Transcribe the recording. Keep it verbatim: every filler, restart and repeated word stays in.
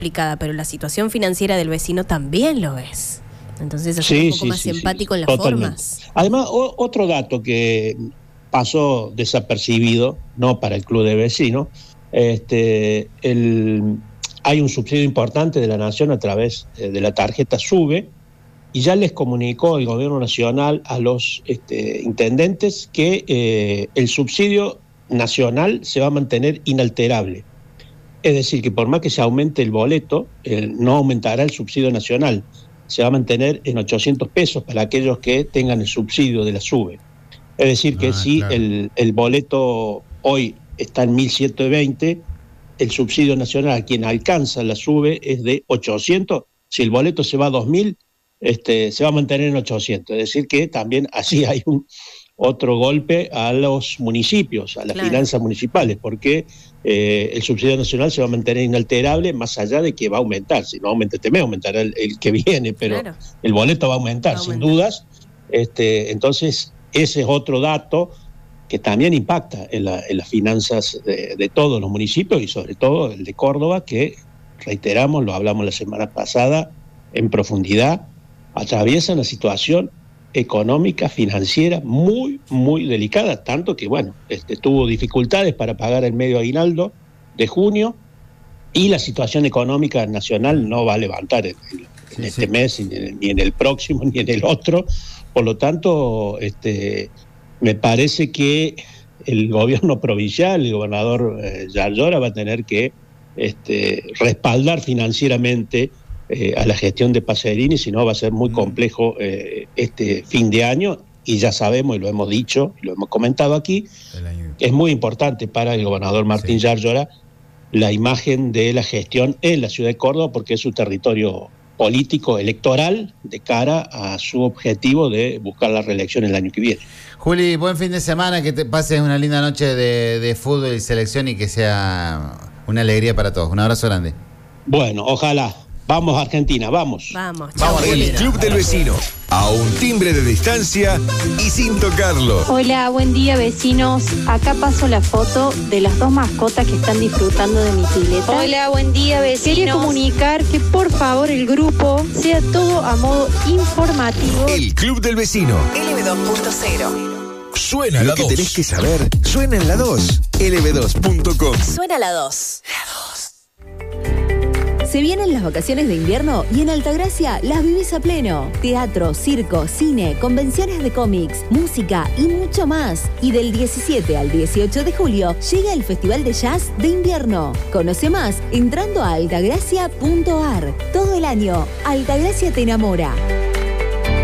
complicada, pero la situación financiera del vecino también lo es. Entonces, es sí, un poco sí, más sí, empático sí, en las totalmente. formas. Además, o, otro dato que pasó desapercibido, no para el club de vecinos, este, el, hay un subsidio importante de la Nación a través eh, de la tarjeta SUBE, y ya les comunicó el gobierno nacional a los este, intendentes que eh, el subsidio nacional se va a mantener inalterable. Es decir, que por más que se aumente el boleto, eh, no aumentará el subsidio nacional. Se va a mantener en ochocientos pesos para aquellos que tengan el subsidio de la SUBE. Es decir, que Ah, si claro. el, el boleto hoy está en mil ciento veinte, el subsidio nacional a quien alcanza la SUBE es de ochocientos. Si el boleto se va a dos mil, este, se va a mantener en ochocientos. Es decir, que también así hay un otro golpe a los municipios, a las Claro. finanzas municipales, porque eh, el subsidio nacional se va a mantener inalterable, más allá de que va a aumentar. Si no aumenta este mes, aumentará el, el que viene, pero Claro. el boleto va a aumentar, Va a sin aumentar. dudas. Este, entonces, ese es otro dato que también impacta en, la, en las finanzas de, de todos los municipios y sobre todo el de Córdoba, que, reiteramos, lo hablamos la semana pasada en profundidad, atraviesa una situación económica, financiera muy, muy delicada, tanto que, bueno, este, tuvo dificultades para pagar el medio aguinaldo de junio, y la situación económica nacional no va a levantar en, en, en Sí, este sí. mes, ni en, ni en el próximo, ni en el otro. Por lo tanto, este, me parece que el gobierno provincial, el gobernador eh, Yarlora, va a tener que este, respaldar financieramente eh, a la gestión de Pacerini, si no va a ser muy complejo eh, este fin de año, y ya sabemos, y lo hemos dicho, y lo hemos comentado aquí, El año. es muy importante para el gobernador Martín Sí. Yarlora la imagen de la gestión en la ciudad de Córdoba, porque es su territorio político, electoral, de cara a su objetivo de buscar la reelección el año que viene. Juli, buen fin de semana, que te pases una linda noche de, de fútbol y selección y que sea una alegría para todos. Un abrazo grande. Bueno, ojalá. Vamos Argentina, vamos. Vamos, chao. Vamos, El Argentina. Club del Vecino. A un timbre de distancia y sin tocarlo. Hola, buen día vecinos. Acá paso la foto de las dos mascotas que están disfrutando de mi pileta. Hola, buen día vecinos. Quería comunicar que por favor el grupo sea todo a modo informativo. El Club del Vecino. L B dos punto cero. Suena lo que tenés que saber. Suena en la dos. L B dos punto com. Suena la dos. Se vienen las vacaciones de invierno y en Altagracia las vivís a pleno. Teatro, circo, cine, convenciones de cómics, música y mucho más. Y del diecisiete al dieciocho de julio llega el Festival de Jazz de Invierno. Conoce más entrando a altagracia punto ar. Todo el año, Altagracia te enamora.